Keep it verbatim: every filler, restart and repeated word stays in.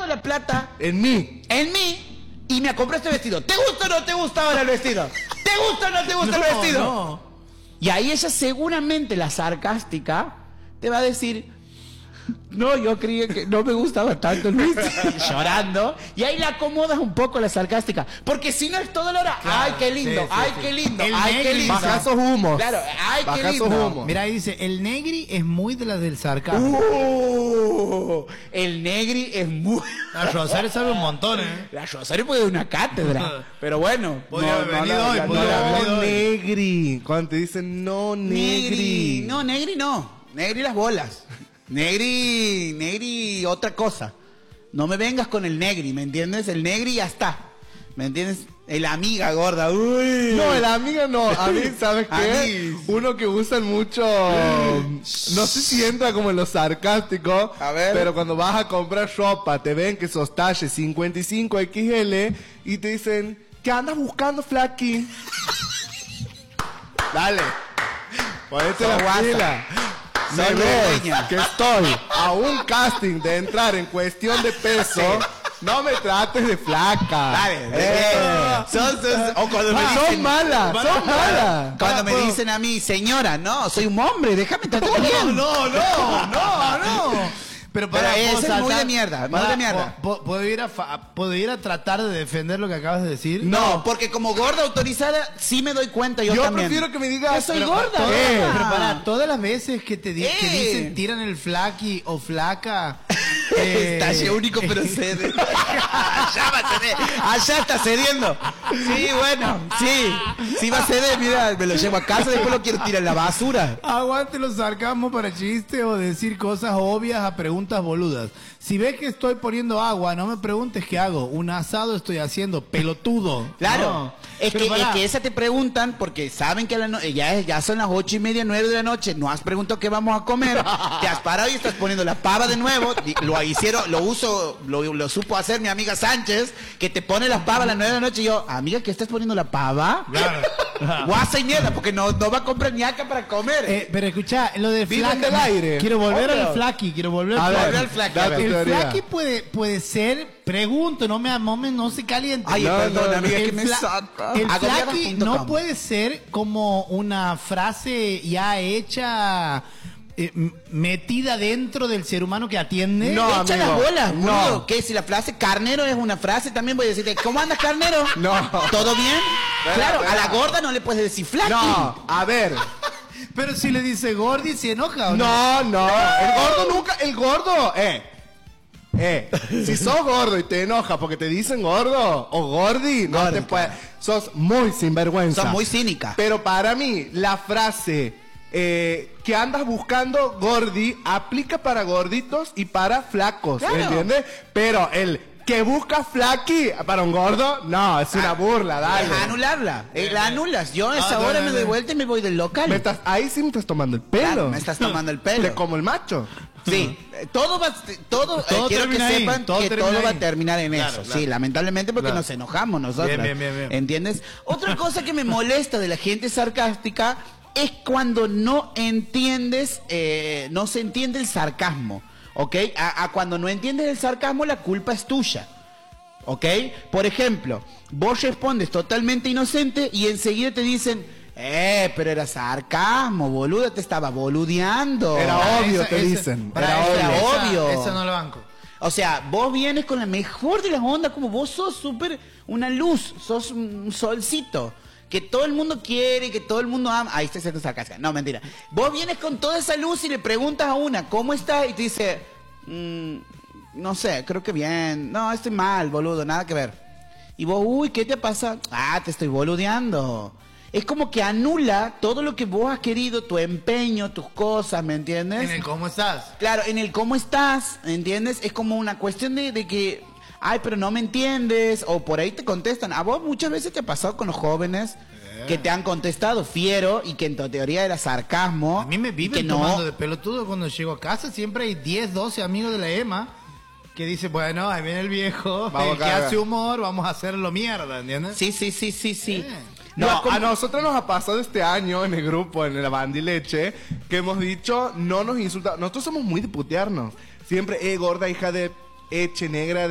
gastado la plata En mí. en mí y me compré este vestido. ¿Te gusta o no te gusta ahora el vestido? ¿Te gusta o no te gusta No, el vestido? no. Y ahí ella seguramente, la sarcástica, te va a decir... No, yo creía que no me gustaba tanto el vestido. Llorando. Y ahí la acomodas un poco la sarcástica. Porque si no es toda la hora. Claro, ay, qué lindo, sí, sí, ay, sí. qué lindo, El ay, qué negri, lindo. Baja esos humos. Claro, ay, Baja qué esos lindo. humos. Mira, ahí dice, el negri es muy de las del sarcasmo. Uh, el negri es muy... La Rosario sabe un montón, ¿eh? La Rosario puede dar una cátedra. Pero bueno. Podría haber venido la- hoy, la- podría no, haber venido No, hoy. negri. Cuando te dicen no, negri. Negri. No, negri no. Negri las bolas. Negri, negri otra cosa. No me vengas con el negri, ¿me entiendes? El negri ya está. ¿Me entiendes? El amiga gorda. Uy. No, el amiga no. A mí, ¿sabes A qué? mí. Uno que usan mucho. No sé si entra como en lo sarcástico. A ver. Pero cuando vas a comprar ropa, te ven que sos talle cincuenta y cinco equis ele y te dicen, ¿qué andas buscando, Flaky? Dale. Ponete la guasa. pila. No Se me ve engaña. que estoy a un casting de entrar en cuestión de peso. No me trates de flaca. Dale, Eh. Son- son- o cuando me Ah, dicen, son malas, son malas. Cuando me dicen a mí, señora, no, soy un hombre, déjame tratar bien. No, no, no, no. Pero para Pero ¿puedo ese es muy saltar? de mierda, muy Pará, de mierda. ¿puedo- ¿Puedo ir, a fa- ¿Puedo ir a tratar de defender lo que acabas de decir? No, porque como gorda autorizada, sí me doy cuenta yo, Yo también. prefiero que me digas. Yo soy pero- gorda. Todas- Eh. Pero para todas las veces que te di- que Eh. dicen tiran el flaqui o flaca. eh, Talle único, pero cede. Allá va a ceder. Allá está cediendo. Sí, bueno, sí. Sí va a ceder, mira, me lo llevo a casa, después lo quiero tirar en la basura. Aguante los sarcasmos para chiste o decir cosas obvias a preguntas boludas. Si ves que estoy poniendo agua, no me preguntes qué hago. Un asado estoy haciendo, pelotudo. Claro. No. Es, Pero que, es pará. que esa te preguntan porque saben que a la no- ya, es- ya son las ocho y media, nueve de la noche. No has preguntado qué vamos a comer. Te has parado y estás poniendo la pava de nuevo. Di- Lo hicieron, lo uso, lo, lo supo hacer mi amiga Sánchez, que te pone la pava a las nueve de la noche. Y yo, amiga, ¿qué estás poniendo la pava? Claro. Guasa y mierda, porque no, no va a comprar ni acá para comer. Eh, pero escucha, lo de Viven flaqui. del aire. Quiero volver Obvio. al flaqui, quiero volver A al ver, flaqui. al flaqui, da a ver. tu El teoría. flaqui puede, puede ser, pregunto, no me no, me, no se caliente. Ay, No, perdón, no, amiga, el que me fla- saca. El Agobiadas flaqui punto no com. puede ser como una frase ya hecha, eh, m- metida dentro del ser humano que atiende. No, Echa amigo, las bolas, no. boludo. ¿Qué? Si la frase carnero es una frase, también voy a decirte, ¿cómo andas, carnero? No. ¿Todo bien? Espera, Claro, a espera. la gorda no le puedes decir flaqui. No, a ver. Pero si le dice Gordi, ¿se enoja o no? No, no. El gordo nunca. El gordo. Eh. Eh. Si sos gordo y te enoja porque te dicen gordo o gordi, no Gordi, te puedes. Sos muy sinvergüenza. Sos muy cínica. Pero para mí, la frase. Eh, que andas buscando gordi aplica para gorditos y para flacos, Claro. ¿entiendes? Pero el que busca flaqui para un gordo, no, es una burla, dale. Es anularla. Eh, la anulas. Yo a esa Ah, hora no, me no, doy no. vuelta y me voy del local. Me estás- ahí sí me estás tomando el pelo. Claro, me estás tomando el pelo. Te como el macho. Sí, eh, todo va, todo, eh, Todo quiero que termina ahí, sepan todo que termina todo va a ahí. terminar en Claro, eso. claro. Sí, lamentablemente porque Claro. nos enojamos nosotros. Bien, bien, bien, bien. ¿Entiendes? Otra cosa que me molesta de la gente sarcástica es cuando no entiendes, eh, no se entiende el sarcasmo, ¿ok? A, a cuando no entiendes el sarcasmo la culpa es tuya. ¿Ok? Por ejemplo, vos respondes totalmente inocente y enseguida te dicen, eh, pero era sarcasmo, boluda, te estaba boludeando. Era Ah, obvio, esa- te esa- dicen. pará, Era esa- obvio. esa- Obvio. Esa no la banco. O sea, vos vienes con la mejor de las ondas, como vos sos súper una luz, sos un solcito. Que todo el mundo quiere, que todo el mundo ama. Ahí está siendo sarcástica. No, mentira. Vos vienes con toda esa luz y le preguntas a una, ¿cómo estás? Y te dice, "Mm, no sé, creo que bien. No, estoy mal, boludo, nada que ver. Y vos, uy, ¿qué te pasa? Ah, te estoy boludeando. Es como que anula todo lo que vos has querido, tu empeño, tus cosas, ¿me entiendes? En el cómo estás. Claro, en el cómo estás, ¿entiendes? Es como una cuestión de, de que, ay, pero no me entiendes, o por ahí te contestan. A vos muchas veces te ha pasado con los jóvenes que te han contestado fiero y que en tu teoría era sarcasmo. A mí me y viven que no. tomando de pelotudo cuando llego a casa. Siempre hay diez, doce amigos de la E M A que dicen, bueno, ahí viene el viejo, Vamos el que acá. hace humor, vamos a hacerlo mierda, ¿entiendes? Sí, sí, sí, sí, sí. Eh. No, No, como- a nosotros nos ha pasado este año en el grupo, en la Bandileche, que hemos dicho, no nos insulta. Nosotros somos muy de putearnos. Siempre, eh, gorda, hija de eche negra.